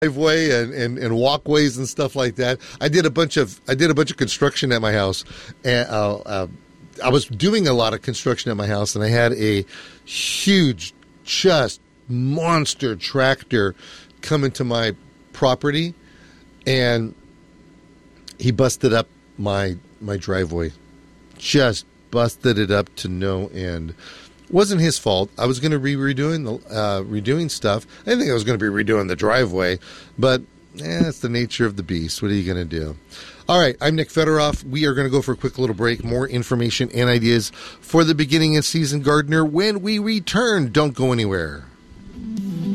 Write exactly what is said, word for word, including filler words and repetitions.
driveway and, and, and walkways and stuff like that. I did a bunch of I did a bunch of construction at my house, and uh, uh, I was doing a lot of construction at my house, and I had a huge, just monster tractor come into my property, and he busted up my my driveway, just busted it up to no end. Wasn't his fault. I was going to be redoing the uh, redoing stuff. I didn't think I was going to be redoing the driveway, but eh, it's the nature of the beast. What are you going to do? All right, I'm Nick Federoff. We are going to go for a quick little break. More information and ideas for the beginning of season gardener when we return. Don't go anywhere.